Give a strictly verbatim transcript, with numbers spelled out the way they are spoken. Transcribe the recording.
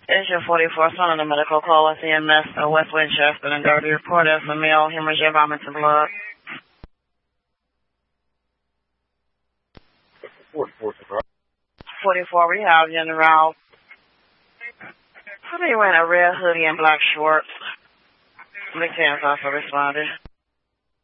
Asia forty-four, son of the medical call with E M S, uh, West Winchester, and Derby report as a male hemorrhage of vomit and blood. forty-four, we have you in the route. How do you wearing a red hoodie and black shorts? Lieutenant also responded.